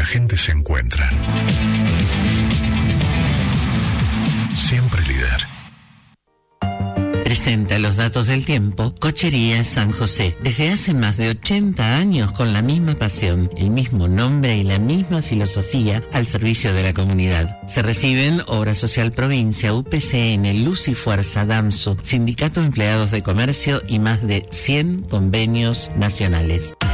gente se encuentra. Siempre líder. Presenta los datos del tiempo Cochería San José. Desde hace más de 80 años con la misma pasión, el mismo nombre y la misma filosofía al servicio de la comunidad. Se reciben Obra Social Provincia, UPCN, Luz y Fuerza, DAMSU, Sindicato de Empleados de Comercio y más de 100 convenios nacionales.